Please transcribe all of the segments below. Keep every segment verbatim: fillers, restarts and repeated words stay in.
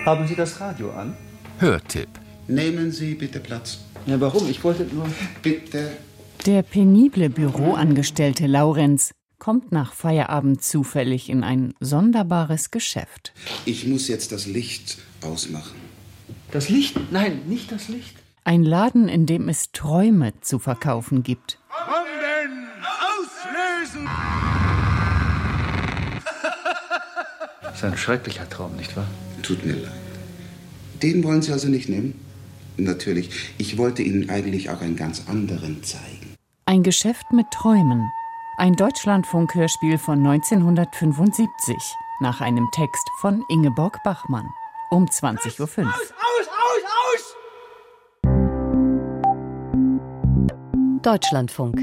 Haben Sie das Radio an? Hörtipp. Nehmen Sie bitte Platz. Ja, warum? Ich wollte nur... Bitte. Der penible Büroangestellte Laurenz kommt nach Feierabend zufällig in ein sonderbares Geschäft. Ich muss jetzt das Licht ausmachen. Das Licht? Nein, nicht das Licht. Ein Laden, in dem es Träume zu verkaufen gibt. Bomben auslösen! Das ist ein schrecklicher Traum, nicht wahr? Tut mir leid. Den wollen Sie also nicht nehmen? Natürlich. Ich wollte Ihnen eigentlich auch einen ganz anderen zeigen. Ein Geschäft mit Träumen. Ein Deutschlandfunk-Hörspiel von neunzehnhundertfünfundsiebzig. Nach einem Text von Ingeborg Bachmann. Um zwanzig Uhr fünf. Aus, aus, aus, aus! Deutschlandfunk.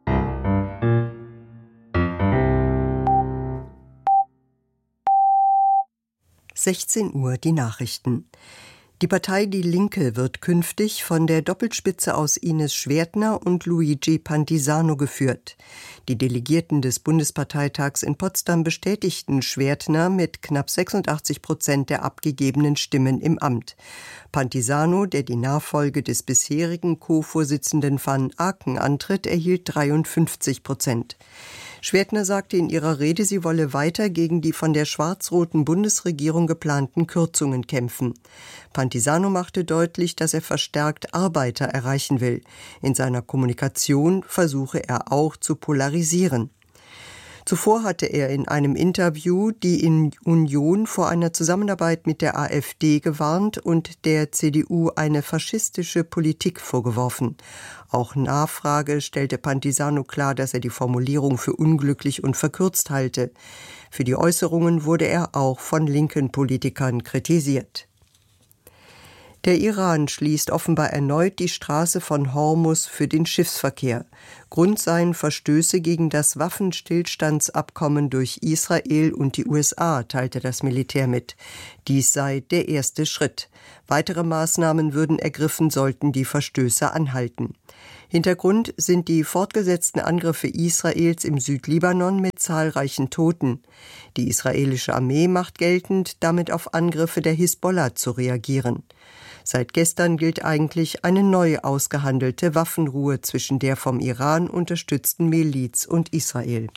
sechzehn Uhr die Nachrichten. Die Partei Die Linke wird künftig von der Doppelspitze aus Ines Schwertner und Luigi Pantisano geführt. Die Delegierten des Bundesparteitags in Potsdam bestätigten Schwertner mit knapp sechsundachtzig Prozent der abgegebenen Stimmen im Amt. Pantisano, der die Nachfolge des bisherigen Co-Vorsitzenden van Aken antritt, erhielt dreiundfünfzig Prozent. Schwertner sagte in ihrer Rede, sie wolle weiter gegen die von der schwarz-roten Bundesregierung geplanten Kürzungen kämpfen. Pantisano machte deutlich, dass er verstärkt Arbeiter erreichen will. In seiner Kommunikation versuche er auch zu polarisieren. Zuvor hatte er in einem Interview die Union vor einer Zusammenarbeit mit der AfD gewarnt und der C D U eine faschistische Politik vorgeworfen. Auch Nachfrage stellte Pantisano klar, dass er die Formulierung für unglücklich und verkürzt halte. Für die Äußerungen wurde er auch von linken Politikern kritisiert. Der Iran schließt offenbar erneut die Straße von Hormuz für den Schiffsverkehr. Grund seien Verstöße gegen das Waffenstillstandsabkommen durch Israel und die U S A, teilte das Militär mit. Dies sei der erste Schritt. Weitere Maßnahmen würden ergriffen, sollten die Verstöße anhalten. Hintergrund sind die fortgesetzten Angriffe Israels im Südlibanon mit zahlreichen Toten. Die israelische Armee macht geltend, damit auf Angriffe der Hisbollah zu reagieren. Seit gestern gilt eigentlich eine neu ausgehandelte Waffenruhe zwischen der vom Iran unterstützten Miliz und Israel.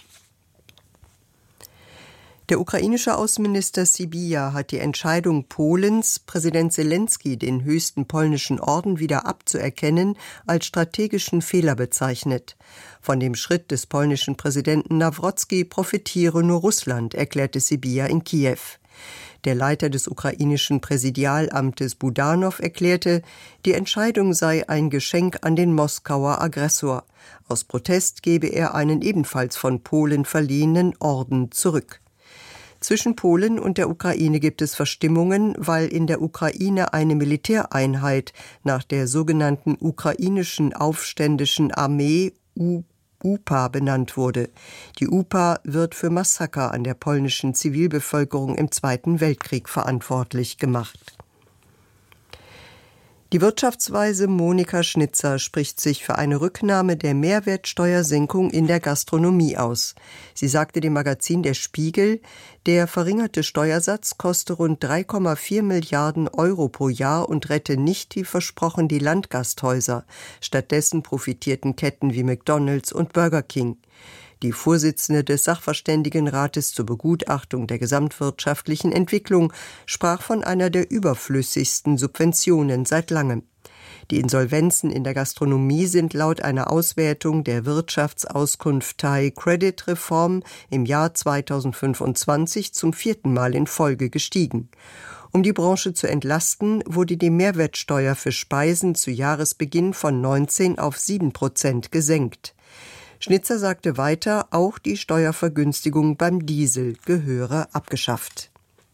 Der ukrainische Außenminister Sybiha hat die Entscheidung Polens, Präsident Selenskyj den höchsten polnischen Orden wieder abzuerkennen, als strategischen Fehler bezeichnet. Von dem Schritt des polnischen Präsidenten Nawrocki profitiere nur Russland, erklärte Sybiha in Kiew. Der Leiter des ukrainischen Präsidialamtes Budanov erklärte, die Entscheidung sei ein Geschenk an den Moskauer Aggressor. Aus Protest gebe er einen ebenfalls von Polen verliehenen Orden zurück. Zwischen Polen und der Ukraine gibt es Verstimmungen, weil in der Ukraine eine Militäreinheit nach der sogenannten ukrainischen Aufständischen Armee U U P A benannt wurde. Die U P A wird für Massaker an der polnischen Zivilbevölkerung im Zweiten Weltkrieg verantwortlich gemacht. Die Wirtschaftsweise Monika Schnitzer spricht sich für eine Rücknahme der Mehrwertsteuersenkung in der Gastronomie aus. Sie sagte dem Magazin Der Spiegel, der verringerte Steuersatz koste rund drei Komma vier Milliarden Euro pro Jahr und rette nicht wie versprochen die Landgasthäuser. Stattdessen profitierten Ketten wie McDonald's und Burger King. Die Vorsitzende des Sachverständigenrates zur Begutachtung der gesamtwirtschaftlichen Entwicklung sprach von einer der überflüssigsten Subventionen seit langem. Die Insolvenzen in der Gastronomie sind laut einer Auswertung der Wirtschaftsauskunftei Credit Reform im Jahr zweitausendfünfundzwanzig zum vierten Mal in Folge gestiegen. Um die Branche zu entlasten, wurde die Mehrwertsteuer für Speisen zu Jahresbeginn von neunzehn auf sieben Prozent gesenkt. Schnitzer sagte weiter, auch die Steuervergünstigung beim Diesel gehöre abgeschafft.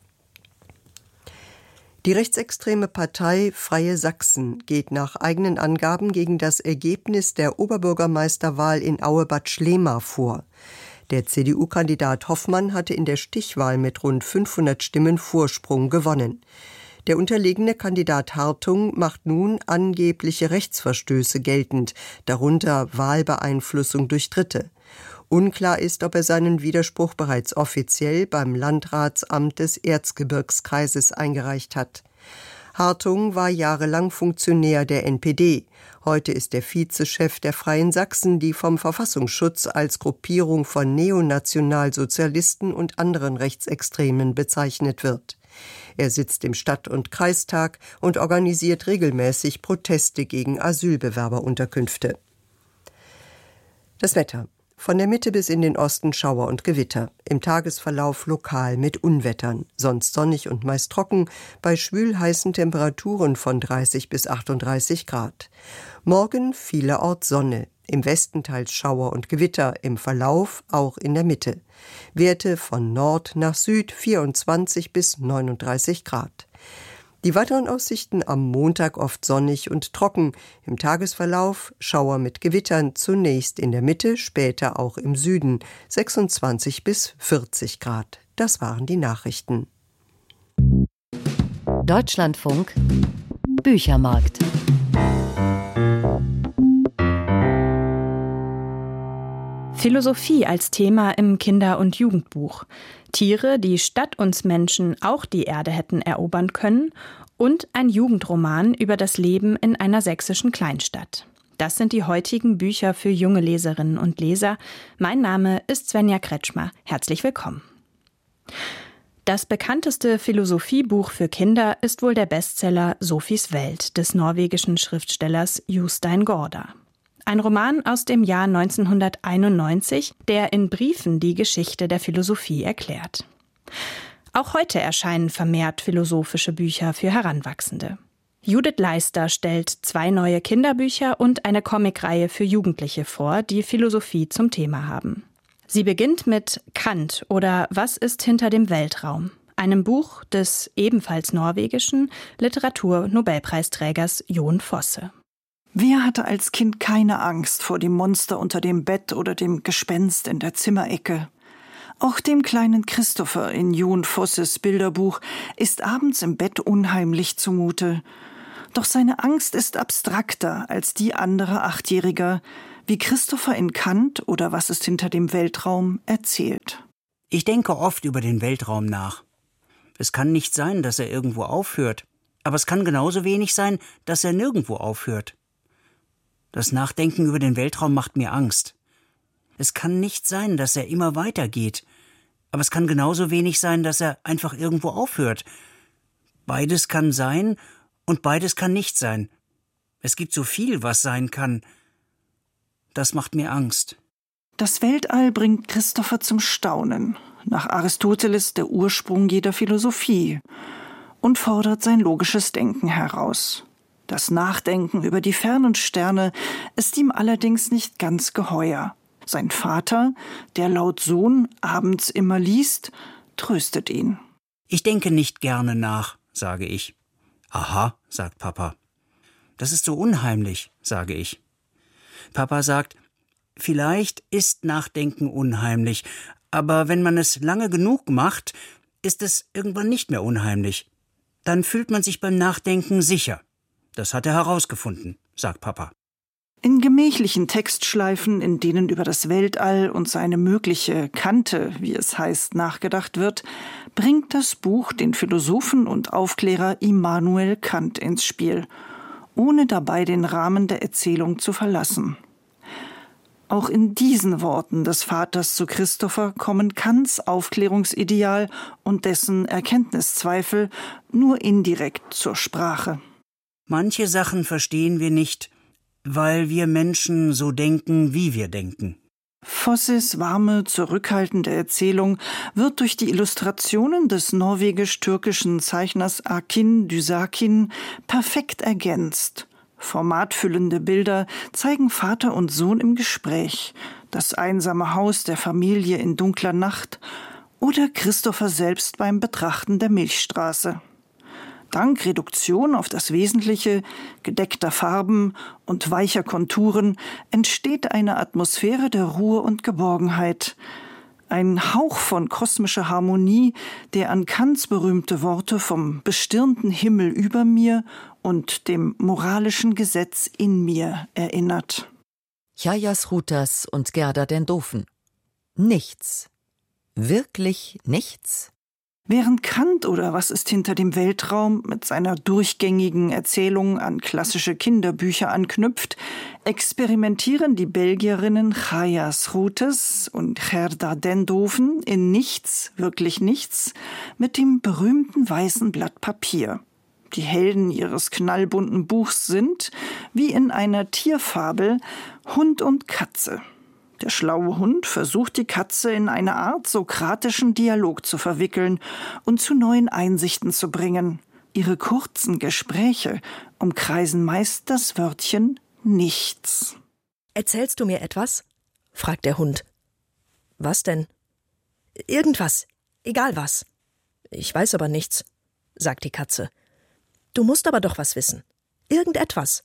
Die rechtsextreme Partei Freie Sachsen geht nach eigenen Angaben gegen das Ergebnis der Oberbürgermeisterwahl in Aue-Bad Schlema vor. Der C D U-Kandidat Hoffmann hatte in der Stichwahl mit rund fünfhundert Stimmen Vorsprung gewonnen. Der unterlegene Kandidat Hartung macht nun angebliche Rechtsverstöße geltend, darunter Wahlbeeinflussung durch Dritte. Unklar ist, ob er seinen Widerspruch bereits offiziell beim Landratsamt des Erzgebirgskreises eingereicht hat. Hartung war jahrelang Funktionär der N P D. Heute ist er Vizechef der Freien Sachsen, die vom Verfassungsschutz als Gruppierung von Neonationalsozialisten und anderen Rechtsextremen bezeichnet wird. Er sitzt im Stadt- und Kreistag und organisiert regelmäßig Proteste gegen Asylbewerberunterkünfte. Das Wetter. Von der Mitte bis in den Osten Schauer und Gewitter. Im Tagesverlauf lokal mit Unwettern. Sonst sonnig und meist trocken, bei schwül-heißen Temperaturen von dreißig bis achtunddreißig Grad. Morgen vielerorts Sonne. Im Westen teils Schauer und Gewitter, im Verlauf auch in der Mitte. Werte von Nord nach Süd vierundzwanzig bis neununddreißig Grad. Die weiteren Aussichten am Montag oft sonnig und trocken. Im Tagesverlauf Schauer mit Gewittern, zunächst in der Mitte, später auch im Süden, sechsundzwanzig bis vierzig Grad. Das waren die Nachrichten. Deutschlandfunk Büchermarkt. Philosophie als Thema im Kinder- und Jugendbuch. Tiere, die statt uns Menschen auch die Erde hätten erobern können, und ein Jugendroman über das Leben in einer sächsischen Kleinstadt. Das sind die heutigen Bücher für junge Leserinnen und Leser. Mein Name ist Svenja Kretschmer. Herzlich willkommen. Das bekannteste Philosophiebuch für Kinder ist wohl der Bestseller Sophies Welt des norwegischen Schriftstellers Jostein Gaarder. Ein Roman aus dem Jahr neunzehnhunderteinundneunzig, der in Briefen die Geschichte der Philosophie erklärt. Auch heute erscheinen vermehrt philosophische Bücher für Heranwachsende. Judith Leister stellt zwei neue Kinderbücher und eine Comicreihe für Jugendliche vor, die Philosophie zum Thema haben. Sie beginnt mit Kant oder Was ist hinter dem Weltraum?, einem Buch des ebenfalls norwegischen Literatur-Nobelpreisträgers Jon Fosse. Wer hatte als Kind keine Angst vor dem Monster unter dem Bett oder dem Gespenst in der Zimmerecke? Auch dem kleinen Christopher in Jon Fosses Bilderbuch ist abends im Bett unheimlich zumute. Doch seine Angst ist abstrakter als die anderer Achtjähriger, wie Christopher in Kant oder Was ist hinter dem Weltraum erzählt. Ich denke oft über den Weltraum nach. Es kann nicht sein, dass er irgendwo aufhört, aber es kann genauso wenig sein, dass er nirgendwo aufhört. Das Nachdenken über den Weltraum macht mir Angst. Es kann nicht sein, dass er immer weitergeht, aber es kann genauso wenig sein, dass er einfach irgendwo aufhört. Beides kann sein und beides kann nicht sein. Es gibt so viel, was sein kann. Das macht mir Angst. Das Weltall bringt Christopher zum Staunen, nach Aristoteles der Ursprung jeder Philosophie, und fordert sein logisches Denken heraus. Das Nachdenken über die fernen Sterne ist ihm allerdings nicht ganz geheuer. Sein Vater, der laut Sohn abends immer liest, tröstet ihn. Ich denke nicht gerne nach, sage ich. Aha, sagt Papa. Das ist so unheimlich, sage ich. Papa sagt, vielleicht ist Nachdenken unheimlich, aber wenn man es lange genug macht, ist es irgendwann nicht mehr unheimlich. Dann fühlt man sich beim Nachdenken sicher. Das hat er herausgefunden, sagt Papa. In gemächlichen Textschleifen, in denen über das Weltall und seine mögliche Kante, wie es heißt, nachgedacht wird, bringt das Buch den Philosophen und Aufklärer Immanuel Kant ins Spiel, ohne dabei den Rahmen der Erzählung zu verlassen. Auch in diesen Worten des Vaters zu Christopher kommen Kants Aufklärungsideal und dessen Erkenntniszweifel nur indirekt zur Sprache. Manche Sachen verstehen wir nicht, weil wir Menschen so denken, wie wir denken. Fosses warme, zurückhaltende Erzählung wird durch die Illustrationen des norwegisch-türkischen Zeichners Akin Düsakin perfekt ergänzt. Formatfüllende Bilder zeigen Vater und Sohn im Gespräch, das einsame Haus der Familie in dunkler Nacht oder Christopher selbst beim Betrachten der Milchstraße. Dank Reduktion auf das Wesentliche, gedeckter Farben und weicher Konturen entsteht eine Atmosphäre der Ruhe und Geborgenheit. Ein Hauch von kosmischer Harmonie, der an Kants berühmte Worte vom bestirnten Himmel über mir und dem moralischen Gesetz in mir erinnert. Chajas Rutas und Gerda den Doofen. Nichts. Wirklich nichts? Während Kant oder Was ist hinter dem Weltraum mit seiner durchgängigen Erzählung an klassische Kinderbücher anknüpft, experimentieren die Belgierinnen Chaya Schroutes und Gerda Dendoven in Nichts, wirklich nichts, mit dem berühmten weißen Blatt Papier. Die Helden ihres knallbunten Buchs sind, wie in einer Tierfabel, Hund und Katze. Der schlaue Hund versucht, die Katze in eine Art sokratischen Dialog zu verwickeln und zu neuen Einsichten zu bringen. Ihre kurzen Gespräche umkreisen meist das Wörtchen nichts. »Erzählst du mir etwas?« fragt der Hund. »Was denn?« »Irgendwas, egal was.« »Ich weiß aber nichts«, sagt die Katze. »Du musst aber doch was wissen. Irgendetwas.«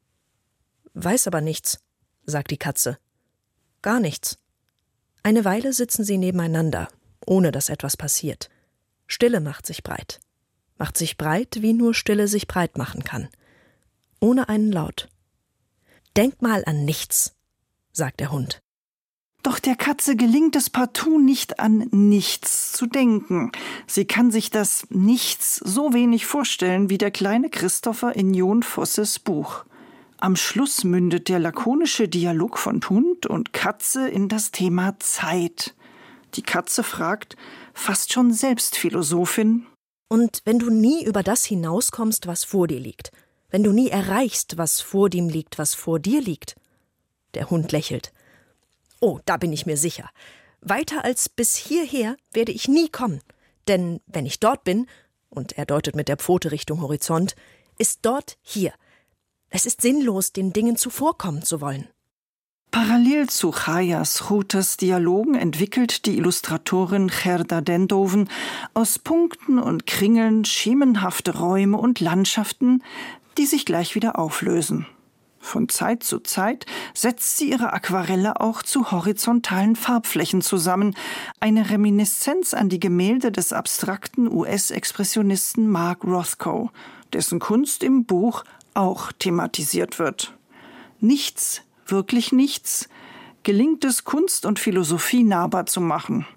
»Weiß aber nichts«, sagt die Katze. Gar nichts. Eine Weile sitzen sie nebeneinander, ohne dass etwas passiert. Stille macht sich breit. Macht sich breit, wie nur Stille sich breit machen kann. Ohne einen Laut. »Denk mal an nichts«, sagt der Hund. Doch der Katze gelingt es partout nicht, an nichts zu denken. Sie kann sich das Nichts so wenig vorstellen wie der kleine Christopher in Jon Vosses Buch. Am Schluss mündet der lakonische Dialog von Hund und Katze in das Thema Zeit. Die Katze fragt, fast schon Selbstphilosophin: »Und wenn du nie über das hinauskommst, was vor dir liegt, wenn du nie erreichst, was vor dem liegt, was vor dir liegt?« Der Hund lächelt. »Oh, da bin ich mir sicher. Weiter als bis hierher werde ich nie kommen. Denn wenn ich dort bin«, und er deutet mit der Pfote Richtung Horizont, »ist dort hier. Es ist sinnlos, den Dingen zuvorkommen zu wollen.« Parallel zu Chaya Schroutes Dialogen entwickelt die Illustratorin Gerda Dendoven aus Punkten und Kringeln schemenhafte Räume und Landschaften, die sich gleich wieder auflösen. Von Zeit zu Zeit setzt sie ihre Aquarelle auch zu horizontalen Farbflächen zusammen, eine Reminiszenz an die Gemälde des abstrakten U S-Expressionisten Mark Rothko, dessen Kunst im Buch auch thematisiert wird. Nichts, wirklich nichts, gelingt es, Kunst und Philosophie nahbar zu machen.